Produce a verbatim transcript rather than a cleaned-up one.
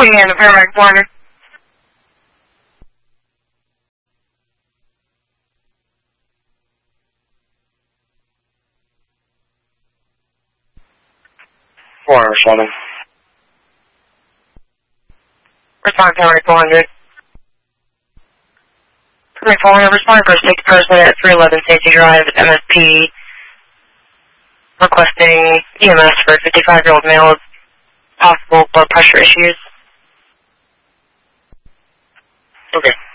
Queen and the paramedic corner. Four responding. Respond paramedic four hundred. Paramedic four hundred, respond for a sick person at three eleven Safety Drive at M S P. Requesting E M S for a fifty-five-year-old male with possible blood pressure issues. Okay.